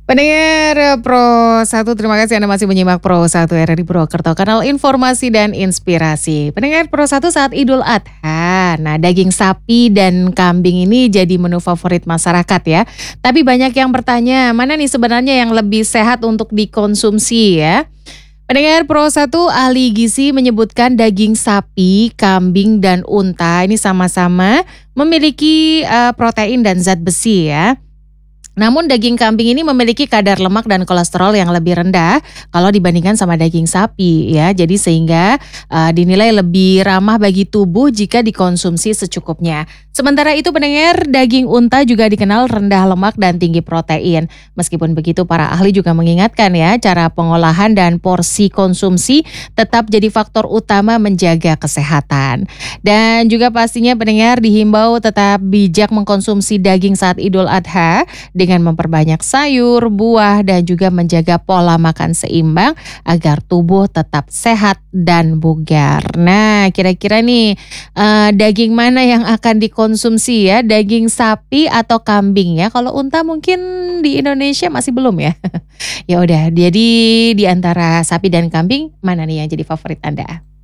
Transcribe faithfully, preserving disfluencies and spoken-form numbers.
Pendengar Pro satu, terima kasih Anda masih menyimak Pro satu R R I Purwokerto, kanal informasi dan inspirasi. Pendengar Pro satu, saat Idul Adha, nah daging sapi dan kambing ini jadi menu favorit masyarakat ya. Tapi banyak yang bertanya, mana nih sebenarnya yang lebih sehat untuk dikonsumsi ya? Pendengar Pro satu, ahli gizi menyebutkan daging sapi, kambing, dan unta ini sama-sama memiliki eh, protein dan zat besi ya. Namun daging kambing ini memiliki kadar lemak dan kolesterol yang lebih rendah kalau dibandingkan sama daging sapi ya. Jadi sehingga uh, dinilai lebih ramah bagi tubuh jika dikonsumsi secukupnya. Sementara itu pendengar, daging unta juga dikenal rendah lemak dan tinggi protein. Meskipun begitu, para ahli juga mengingatkan ya, cara pengolahan dan porsi konsumsi tetap jadi faktor utama menjaga kesehatan. Dan juga pastinya pendengar dihimbau tetap bijak mengkonsumsi daging saat Idul Adha dengan memperbanyak sayur, buah, dan juga menjaga pola makan seimbang agar tubuh tetap sehat dan bugar. Nah, kira-kira nih eh, daging mana yang akan dikonsumsi ya? Daging sapi atau kambing ya? Kalau unta mungkin di Indonesia masih belum ya. Ya udah, jadi di antara sapi dan kambing mana nih yang jadi favorit Anda?